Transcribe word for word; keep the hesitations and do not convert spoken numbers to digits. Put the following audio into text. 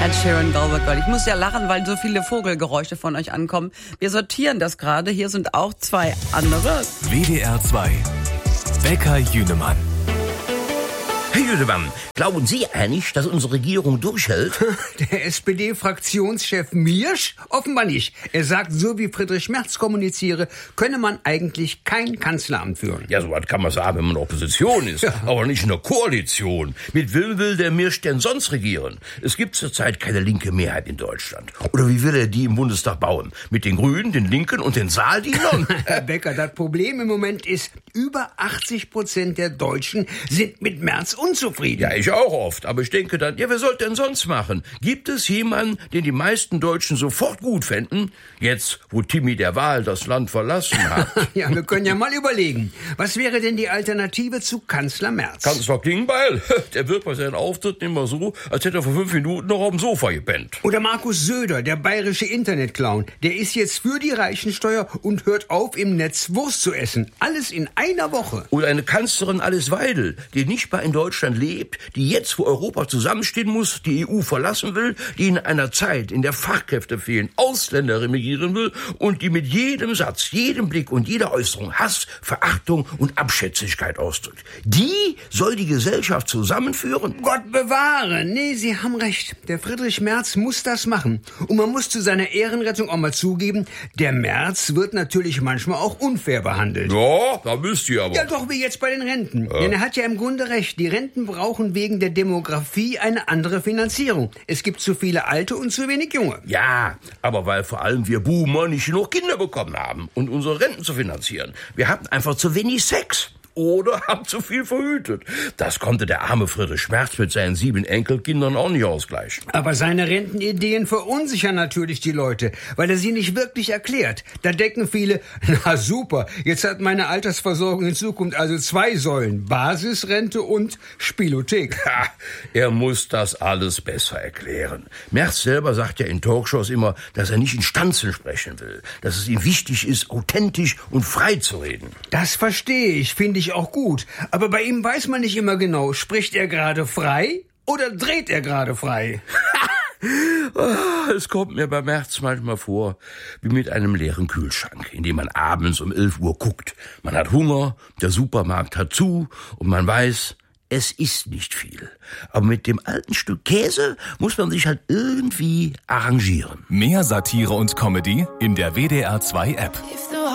Ed Sheeran, Velvet Girl. Ich muss ja lachen, weil so viele Vogelgeräusche von euch ankommen. Wir sortieren das gerade. Hier sind auch zwei andere. W D R zwei. Becker Jünemann. Herr Jüdemann, glauben Sie eigentlich, dass unsere Regierung durchhält? Der S P D-Fraktionschef Miersch? Offenbar nicht. Er sagt, so wie Friedrich Merz kommuniziere, könne man eigentlich kein Kanzleramt führen. Ja, so was kann man sagen, wenn man Opposition ist, ja. Aber nicht in der Koalition. Mit wem will der Miersch denn sonst regieren? Es gibt zurzeit keine linke Mehrheit in Deutschland. Oder wie will er die im Bundestag bauen? Mit den Grünen, den Linken und den Saaldienern? Herr Becker, das Problem im Moment ist, über achtzig Prozent der Deutschen sind mit Merz unzufrieden. Ja, ich auch oft. Aber ich denke dann, ja, wer sollte denn sonst machen? Gibt es jemanden, den die meisten Deutschen sofort gut fänden? Jetzt, wo Timmy der Wahl das Land verlassen hat. Ja, wir können ja mal überlegen. Was wäre denn die Alternative zu Kanzler Merz? Kanzler Klingbeil? Der wird bei seinen Auftritten immer so, als hätte er vor fünf Minuten noch auf dem Sofa gepennt. Oder Markus Söder, der bayerische Internetclown. Der ist jetzt für die Reichensteuer und hört auf, im Netz Wurst zu essen. Alles in einer Woche. Oder eine Kanzlerin Alice Weidel, die nicht mal in Deutschland lebt, die jetzt, wo Europa zusammenstehen muss, die E U verlassen will, die in einer Zeit, in der Fachkräfte fehlen, Ausländer regieren will und die mit jedem Satz, jedem Blick und jeder Äußerung Hass, Verachtung und Abschätzigkeit ausdrückt. Die soll die Gesellschaft zusammenführen? Gott bewahre! Nee, Sie haben recht. Der Friedrich Merz muss das machen. Und man muss zu seiner Ehrenrettung auch mal zugeben, der Merz wird natürlich manchmal auch unfair behandelt. Ja, da müsst ihr aber. Ja, doch wie jetzt bei den Renten. Ja. Denn er hat ja im Grunde recht. Die Renten brauchen wegen der Demografie eine andere Finanzierung. Es gibt zu viele Alte und zu wenig Junge. Ja, aber weil vor allem wir Boomer nicht genug Kinder bekommen haben, um unsere Renten zu finanzieren. Wir hatten einfach zu wenig Sex. Oder haben zu viel verhütet. Das konnte der arme Friedrich Merz mit seinen sieben Enkelkindern auch nicht ausgleichen. Aber seine Rentenideen verunsichern natürlich die Leute, weil er sie nicht wirklich erklärt. Da denken viele, na super, jetzt hat meine Altersversorgung in Zukunft also zwei Säulen, Basisrente und Spielothek. Ha, er muss das alles besser erklären. Merz selber sagt ja in Talkshows immer, dass er nicht in Stanzen sprechen will, dass es ihm wichtig ist, authentisch und frei zu reden. Das verstehe ich, finde ich auch gut. Aber bei ihm weiß man nicht immer genau, spricht er gerade frei oder dreht er gerade frei? Es kommt mir bei Merz manchmal vor, wie mit einem leeren Kühlschrank, in dem man abends um elf Uhr guckt. Man hat Hunger, der Supermarkt hat zu und man weiß, es ist nicht viel. Aber mit dem alten Stück Käse muss man sich halt irgendwie arrangieren. Mehr Satire und Comedy in der W D R zwei App.